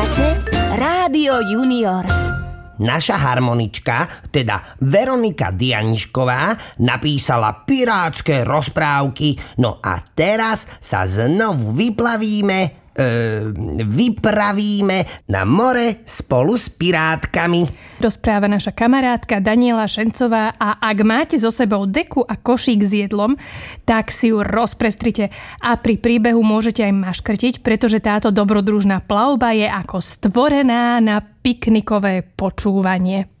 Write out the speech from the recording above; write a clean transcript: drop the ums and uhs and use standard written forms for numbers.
Počúvate Rádio Junior. Naša harmonička, teda Veronika Dianišková, napísala pirátske rozprávky, no a teraz sa znovu vypravíme na more spolu s pirátkami. Rozpráva naša kamarátka Daniela Šencová a ak máte so sebou deku a košík s jedlom, tak si ju rozprestrite a pri príbehu môžete aj maškrtiť, pretože táto dobrodružná plavba je ako stvorená na piknikové počúvanie.